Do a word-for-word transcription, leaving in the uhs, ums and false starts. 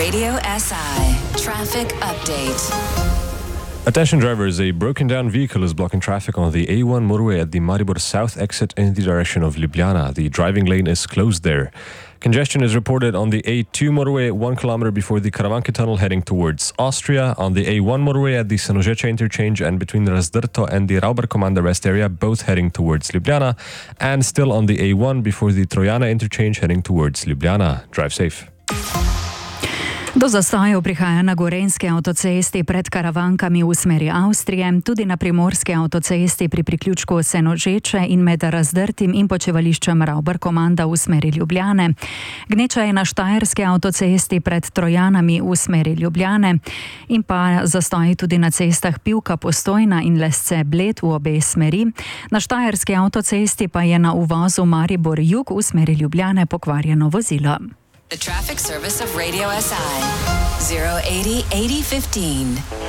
Radio S I. Traffic update. Attention drivers, a broken down vehicle is blocking traffic on the A one motorway at the Maribor South exit in the direction of Ljubljana. The driving lane is closed there. Congestion is reported on the A two motorway one kilometer before the Karavanke tunnel heading towards Austria, on the A one motorway at the Sanožeče interchange and between Razdrto and the Rauber-Komanda rest area, both heading towards Ljubljana, and still on the A one before the Trojana interchange heading towards Ljubljana. Drive safe. Do zastojev prihaja na Gorenjski avtocesti pred Karavankami v smeri Avstrije, tudi na Primorski avtocesti pri priključku Senožeče in med Razdrtim in počivališčem Rauber-Komanda v smeri Ljubljane. Gneča je na Štajerski avtocesti pred Trojanami v smeri Ljubljane in pa zastoji tudi na cestah Pivka-Postojna in Lesce-Bled v obe smeri. Na Štajerski avtocesti pa je na uvozu Maribor-Jug v smeri Ljubljane pokvarjeno vozilo. The traffic service of Radio S I. zero eighty eighty fifteen.